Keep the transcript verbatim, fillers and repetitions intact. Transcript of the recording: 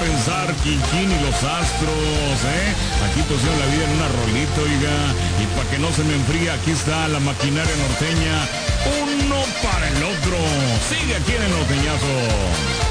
pensar, Kikín y los Astros, ¿eh? Aquí pusieron la vida en una rolita, oiga. Y para que no se me enfríe, aquí está la maquinaria norteña. Uno para el otro. Sigue aquí en el norteñazo.